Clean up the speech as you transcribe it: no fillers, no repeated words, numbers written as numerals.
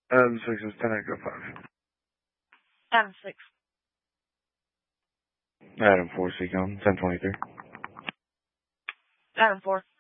Adam 6 is 10 Echo 5. Adam 6. Adam 4, Seacom, 1023. Adam 4.